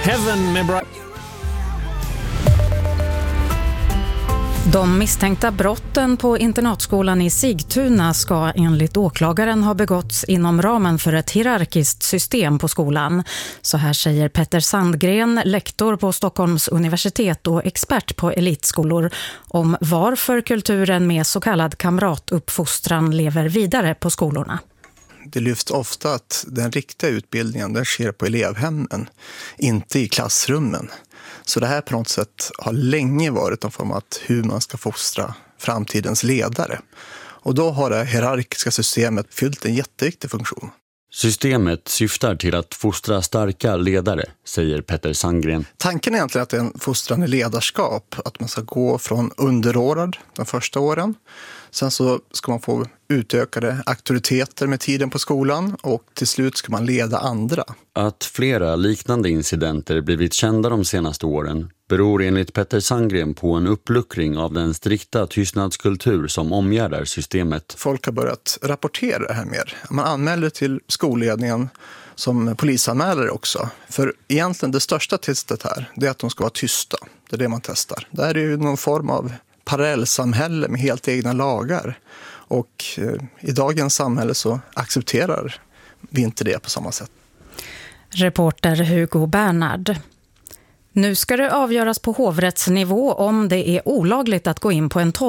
Heaven med Brian. De misstänkta brotten på internatskolan i Sigtuna ska enligt åklagaren ha begåtts inom ramen för ett hierarkiskt system på skolan. Så här säger Petter Sandgren, lektor på Stockholms universitet och expert på elitskolor, om varför kulturen med så kallad kamratuppfostran lever vidare på skolorna. Det lyfts ofta att den riktiga utbildningen den sker på elevhemmen, inte i klassrummen. Så det här på något sätt har länge varit en form av hur man ska fostra framtidens ledare. Och då har det hierarkiska systemet fyllt en jätteviktig funktion. Systemet syftar till att fostra starka ledare, säger Petter Sandgren. Tanken är egentligen att det är en fostrande ledarskap, att man ska gå från underordnad de första åren. Sen så ska man få utökade auktoriteter med tiden på skolan och till slut ska man leda andra. Att flera liknande incidenter blivit kända de senaste åren beror enligt Petter Sandgren på en uppluckring av den strikta tystnadskultur som omgärdar systemet. Folk har börjat rapportera det här mer. Man anmäler till skolledningen som polisanmälare också. För egentligen det största testet här det är att de ska vara tysta. Det är det man testar. Det här är ju någon form av parallellsamhälle med helt egna lagar. Och i dagens samhälle så accepterar vi inte det på samma sätt. Reporter Hugo Bernhard. Nu ska det avgöras på hovrättsnivå om det är olagligt att gå in på en